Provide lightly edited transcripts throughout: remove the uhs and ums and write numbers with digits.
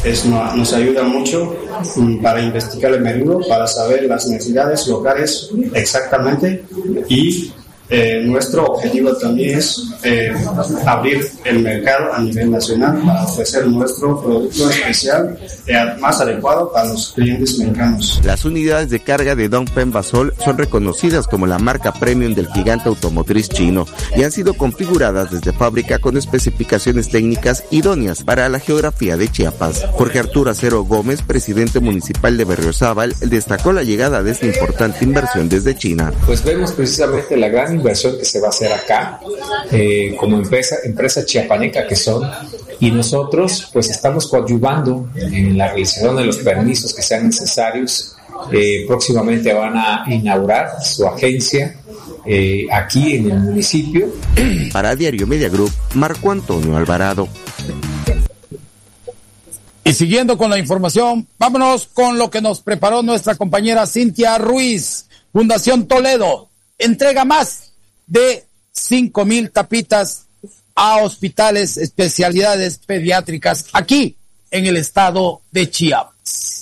nos ayuda mucho para investigar el mercado, para saber las necesidades locales exactamente, y nuestro objetivo también es abrir el mercado a nivel nacional para ofrecer nuestro producto especial más adecuado para los clientes mexicanos. Las unidades de carga de Dongfeng Basol son reconocidas como la marca premium del gigante automotriz chino y han sido configuradas desde fábrica con especificaciones técnicas idóneas para la geografía de Chiapas. Jorge Arturo Acero Gómez, presidente municipal de Berriozábal, destacó la llegada de esta importante inversión desde China. Pues vemos precisamente la gran inversión que se va a hacer acá como empresa chiapaneca que son, y nosotros pues estamos coadyuvando en la realización de los permisos que sean necesarios. Próximamente van a inaugurar su agencia aquí en el municipio. Para Diario Media Group, Marco Antonio Alvarado. Y siguiendo con la información, vámonos con lo que nos preparó nuestra compañera Cintia Ruiz. Fundación Toledo entrega más de 5,000 tapitas a hospitales, especialidades pediátricas aquí en el estado de Chiapas.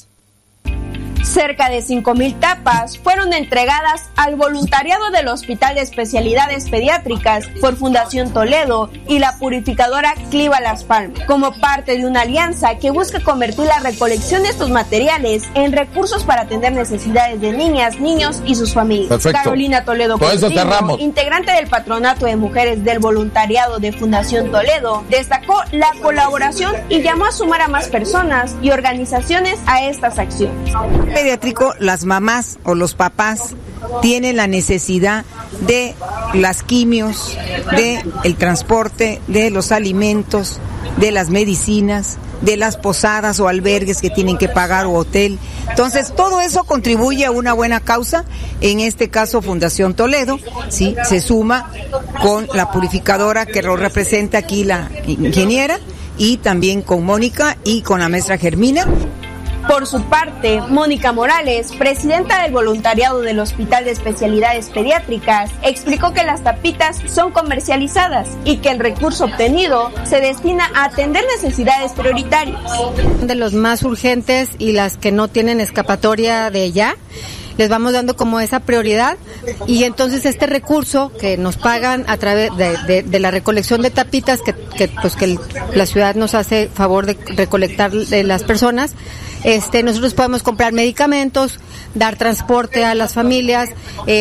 Cerca de 5,000 tapas fueron entregadas al voluntariado del Hospital de Especialidades Pediátricas por Fundación Toledo y la purificadora Cliva Las Palmas, como parte de una alianza que busca convertir la recolección de estos materiales en recursos para atender necesidades de niñas, niños y sus familias. Perfecto. Carolina Toledo Coutinho, integrante del Patronato de Mujeres del Voluntariado de Fundación Toledo, destacó la colaboración y llamó a sumar a más personas y organizaciones a estas acciones. Pediátrico, las mamás o los papás tienen la necesidad de las quimios, de el transporte, de los alimentos, de las medicinas, de las posadas o albergues que tienen que pagar o hotel. Entonces, todo eso contribuye a una buena causa. En este caso, Fundación Toledo, sí, se suma con la purificadora que lo representa aquí la ingeniera, y también con Mónica y con la maestra Germina. Por su parte, Mónica Morales, presidenta del voluntariado del Hospital de Especialidades Pediátricas, explicó que las tapitas son comercializadas y que el recurso obtenido se destina a atender necesidades prioritarias. De los más urgentes y las que no tienen escapatoria de ya, les vamos dando como esa prioridad, y entonces este recurso que nos pagan a través de la recolección de tapitas que la ciudad nos hace favor de recolectar de las personas, nosotros podemos comprar medicamentos, dar transporte a las familias,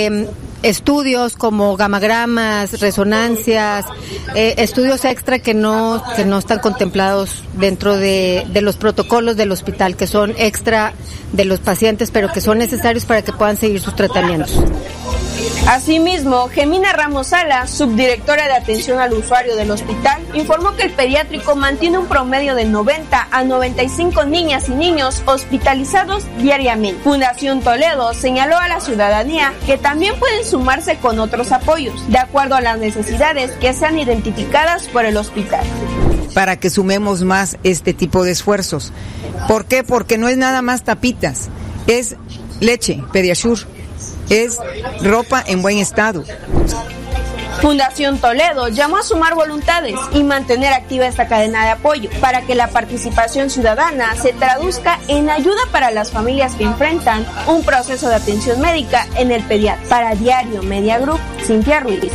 estudios como gamagramas, resonancias, estudios extra que no están contemplados dentro de los protocolos del hospital, que son extra de los pacientes, pero que son necesarios para que puedan seguir sus tratamientos. Asimismo, Gemina Ramos Sala, subdirectora de atención al usuario del hospital, informó que el pediátrico mantiene un promedio de 90 a 95 niñas y niños hospitalizados diariamente. Fundación Toledo señaló a la ciudadanía que también pueden sumarse con otros apoyos, de acuerdo a las necesidades que sean identificadas por el hospital. Para que sumemos más este tipo de esfuerzos. ¿Por qué? Porque no es nada más tapitas, es leche, Pediasure, es ropa en buen estado. Fundación Toledo llamó a sumar voluntades y mantener activa esta cadena de apoyo para que la participación ciudadana se traduzca en ayuda para las familias que enfrentan un proceso de atención médica en el pediatra. Para Diario Media Group, Cintia Ruiz.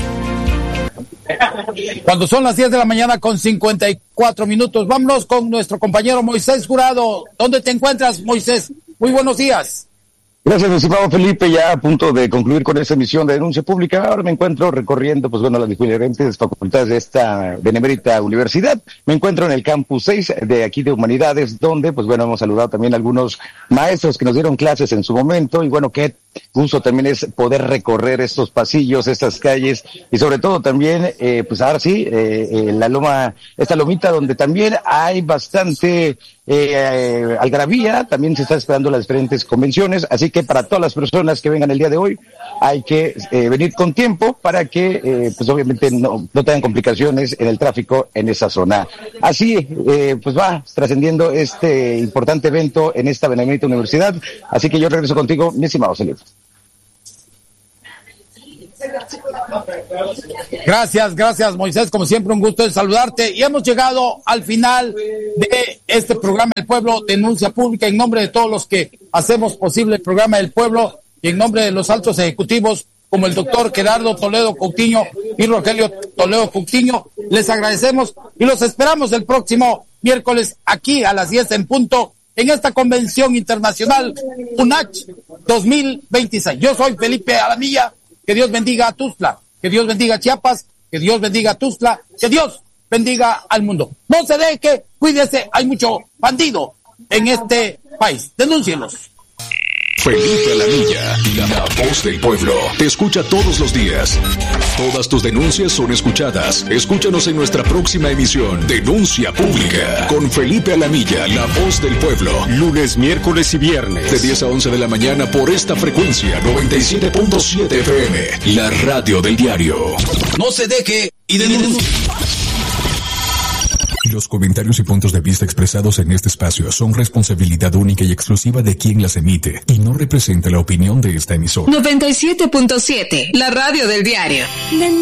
Cuando son las 10 de la mañana con 54 minutos, vámonos con nuestro compañero Moisés Jurado. ¿Dónde te encuentras, Moisés? Muy buenos días. Gracias, estimado Felipe, ya a punto de concluir con esta emisión de denuncia pública. Ahora me encuentro recorriendo, las diferentes facultades de esta benemérita universidad. Me encuentro en el campus 6 de aquí de Humanidades, donde, hemos saludado también a algunos maestros que nos dieron clases en su momento, y qué gusto también es poder recorrer estos pasillos, estas calles, y sobre todo también, ahora sí, esta lomita donde también hay bastante algarabía, también se está esperando las diferentes convenciones, así que para todas las personas que vengan el día de hoy hay que venir con tiempo para que obviamente no tengan complicaciones en el tráfico en esa zona. Así va trascendiendo este importante evento en esta benemérita universidad, así que yo regreso contigo, mi estimado Celeste. Gracias, Moisés. Como siempre, un gusto de saludarte. Y hemos llegado al final de este programa del Pueblo, Denuncia Pública, en nombre de todos los que hacemos posible el programa del Pueblo y en nombre de los altos ejecutivos como el doctor Gerardo Toledo Coutinho y Rogelio Toledo Coutinho. Les agradecemos y los esperamos el próximo miércoles aquí a las 10 en punto en esta convención internacional UNACH 2026. Yo soy Felipe Alamilla. Que Dios bendiga a Tuxtla, que Dios bendiga a Chiapas, que Dios bendiga a Tuxtla, que Dios bendiga al mundo. No se deje, cuídese, hay mucho bandido en este país. Denúncielos. Felipe Alamilla, la voz del pueblo, te escucha todos los días. Todas tus denuncias son escuchadas. Escúchanos en nuestra próxima emisión, Denuncia Pública, con Felipe Alamilla, la voz del pueblo. Lunes, miércoles y viernes, de 10 a 11 de la mañana por esta frecuencia, 97.7 FM, la radio del diario. No se deje y denuncie. Los comentarios y puntos de vista expresados en este espacio son responsabilidad única y exclusiva de quien las emite y no representa la opinión de esta emisora. 97.7, la radio del diario.